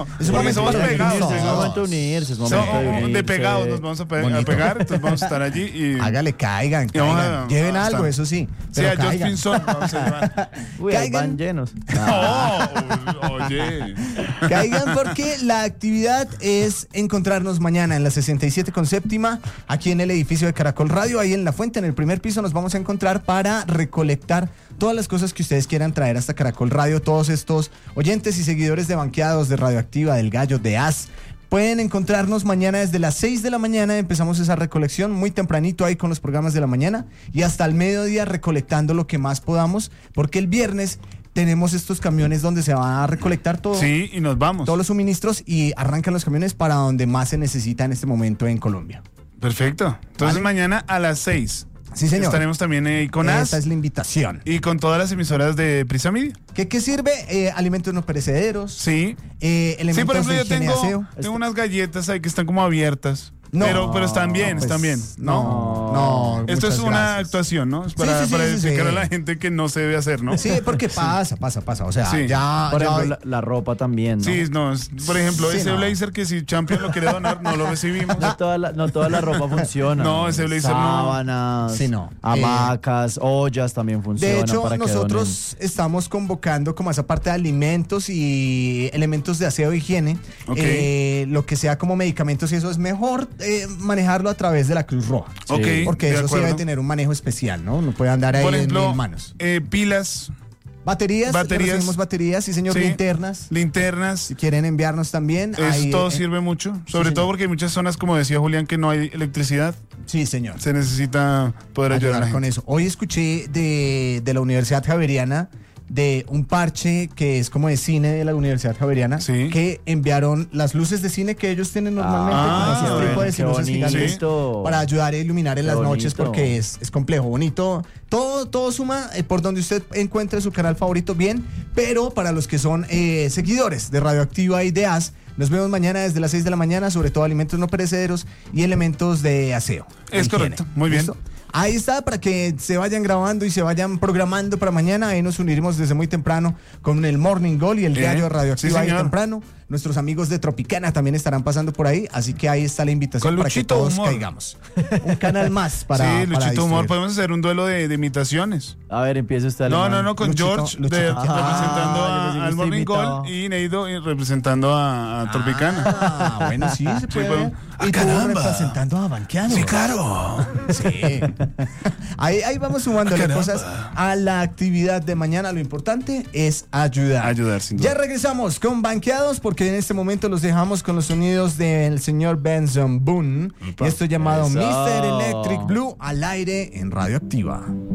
Es un momento somos para pegados, unirnos. Es momento de unirse, es momento de unirse. De pegados nos vamos a pegar, entonces vamos a estar allí y... Hágale, caigan. Lleven algo, eso sí. Sí, a Just Pinson vamos a llevar. Uy, ahí Caigan. van llenos. Oye. Caigan porque la actividad es encontrarnos mañana en la 67 con séptima, aquí en el edificio de Caracol Radio, ahí en La Fuente, en el primer piso nos vamos a encontrar para recolectar todas las cosas que ustedes quieran traer hasta Caracol Radio, todos estos oyentes y seguidores de Banqueados, de Radioactiva, del Gallo, de AS. Pueden encontrarnos mañana desde las 6 de la mañana, empezamos esa recolección muy tempranito ahí con los programas de la mañana y hasta el mediodía recolectando lo que más podamos, porque el viernes tenemos estos camiones donde se va a recolectar todo. Sí, y nos vamos. Todos los suministros y arrancan los camiones para donde más se necesita en este momento en Colombia. Perfecto. Entonces Vale. mañana a las 6. Sí, señor. Estaremos también ahí con Esa AS es la invitación. y con todas las emisoras de Prisa Media. ¿Qué sirve? Alimentos no perecederos. Sí. Elementos Sí, por ejemplo, de yo higiene y aseo. tengo unas galletas ahí que están como abiertas. No, pero están bien, pues, están bien. No. Esto es muchas una gracias. actuación, ¿no? Es para, Sí, para sí, explicar sí. a la gente que no se debe hacer, ¿no? Sí, porque pasa. O sea, Sí. ya. Por ya- ejemplo, la ropa también, ¿no? Sí, no, por ejemplo, Sí, ese no. blazer que si Champion lo quiere donar, no lo recibimos. No toda la ropa funciona. No, ese blazer no. Sábanas, Sí, no. hamacas, ollas también funcionan. De hecho, para que nosotros estamos convocando como esa parte de alimentos y elementos de aseo e higiene. Ok. Lo que sea como medicamentos y eso es mejor manejarlo a través de la Cruz Roja. Sí. Ok, Porque de eso sí acuerdo. debe tener un manejo especial, ¿no? No puede andar ahí Por ejemplo, en manos. pilas, Baterías, baterías. recibimos baterías, sí señor, Sí. linternas. linternas. Si quieren enviarnos también. Eso ahí, todo sirve mucho, sobre señor. todo porque hay muchas zonas, como decía Julián, que no hay electricidad. Sí, señor. Se necesita poder ayudar a la Con gente. eso. Hoy escuché de la Universidad Javeriana de un parche que es como de cine de la Universidad Javeriana, Sí. que enviaron las luces de cine que ellos tienen normalmente, Ah, con esos bueno, trípodes y qué luces bonito. gigantes, Sí. para ayudar a iluminar en Qué las noches, bonito. porque es complejo, bonito. Todo suma por donde usted encuentre su canal favorito, bien, pero para los que son seguidores de Radioactiva y de AS, nos vemos mañana desde las 6 de la mañana, sobre todo alimentos no perecederos y elementos de aseo. Es higiene. correcto, muy bien. ¿Listo? Ahí está, para que se vayan grabando y se vayan programando para mañana. Ahí nos uniremos desde muy temprano con el Morning Goal y el diario Radioactiva sí, ahí señor. temprano. Nuestros amigos de Tropicana también estarán pasando por ahí, así que ahí está la invitación Con para que Luchito todos Humor. caigamos. Un canal más para Sí, Luchito para Humor, distribuir. podemos hacer un duelo de imitaciones. A ver, empiece usted. No, alemán. con Luchito, George Luchito. representando yo pensé que al usted Morning imitaba. Goal y Neido representando a Tropicana. Ah, bueno, sí, se puede. podemos. Y tú caramba. representando a Banqueados. claro. Sí. Ahí vamos sumándole Caramba. cosas a la actividad de mañana. Lo importante es ayudar. Ayudar, sin duda. Ya regresamos con Banqueados porque en este momento los dejamos con los sonidos del señor Benson Boone. Esto llamado Eso. Mr. Electric Blue al aire en Radioactiva.